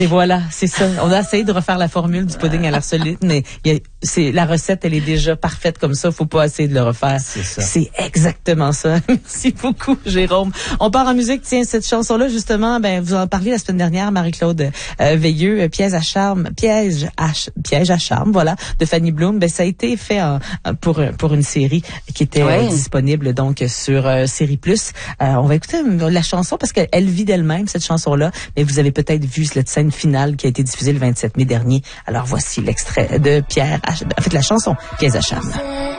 Et voilà, c'est ça. On a essayé de refaire la formule du pudding à l'arsolite, mais la recette, elle est déjà parfaite comme ça. Faut pas essayer de le refaire. C'est ça. C'est exactement ça. Merci beaucoup, Jérôme. On part en musique. Tiens, cette chanson-là, justement, vous en parliez la semaine dernière, Marie-Claude Veilleux, piège à charme, voilà, de Fanny Bloom. Ça a été fait pour une série qui était disponible donc sur Série Plus. On va écouter la chanson parce qu'elle vit d'elle-même cette chanson-là, mais vous avez peut-être vu cette scène finale qui a été diffusée le 27 mai dernier. Alors voici l'extrait de la chanson Piège à charme.